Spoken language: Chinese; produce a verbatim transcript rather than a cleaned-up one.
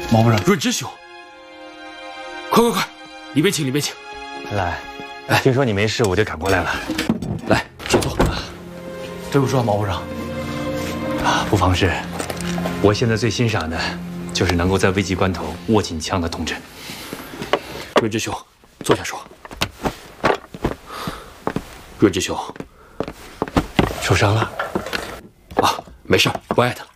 毛部长， 润之兄，快快快，里边请，里边请。 来，哎，听说你没事，我就赶过来了。 来，请坐。 对不住啊，毛部长。 啊，不妨事。我现在最欣赏的，就是能够在危急关头握紧枪的同志。 润之兄，坐下说。润之兄， 受伤了？ 啊，没事，不碍他了。